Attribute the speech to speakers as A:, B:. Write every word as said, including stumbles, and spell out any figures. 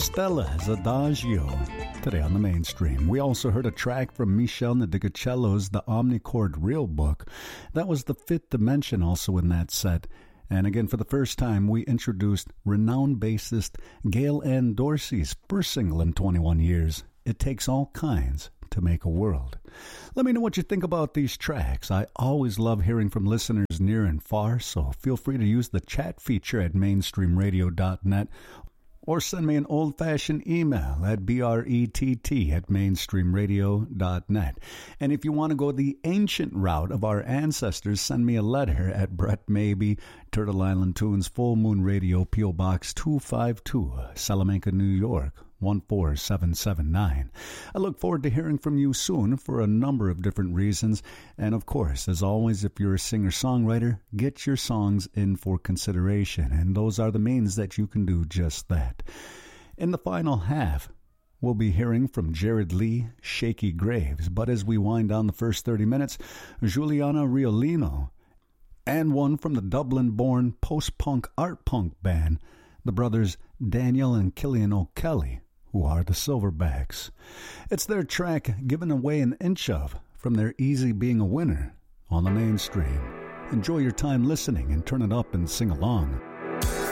A: Stella's Adagio. Today on the Mainstream, we also heard a track from Michel Ndegecello's The Omnichord Real Book. That was the fifth dimension also in that set. And again, for the first time, we introduced renowned bassist Gail Ann Dorsey's first single in twenty-one years, It Takes All Kinds to Make a World. Let me know what you think about these tracks. I always love hearing from listeners near and far, so feel free to use the chat feature at mainstream radio dot net or send me an old-fashioned email at brett at mainstream radio dot net. And if you want to go the ancient route of our ancestors, send me a letter at Brett Maybe, Turtle Island Tunes, Full Moon Radio, P O. Box two five two, Salamanca, New York, one four seven seven nine. I look forward to hearing from you soon for a number of different reasons. And of course, as always, if you're a singer-songwriter, get your songs in for consideration. And those are the means that you can do just that. In the final half, we'll be hearing from Jared Lee, Shaky Graves. But as we wind down the first thirty minutes, Juliana Riolino, and one from the Dublin-born post-punk art-punk band, the brothers Daniel and Killian O'Kelly, who are the Silverbacks. It's their track Given Away an Inch Of from their Easy Being a Winner on the Mainstream. Enjoy your time listening and turn it up and sing along.